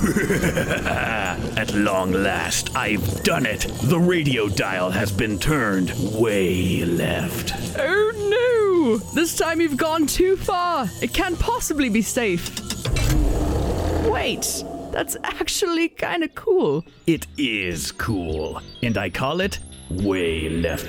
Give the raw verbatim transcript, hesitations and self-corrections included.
At long last, I've done it. The radio dial has been turned way left. Oh no! This time you've gone too far. It can't possibly be safe. Wait, that's actually kind of cool. It is cool, and I call it way left.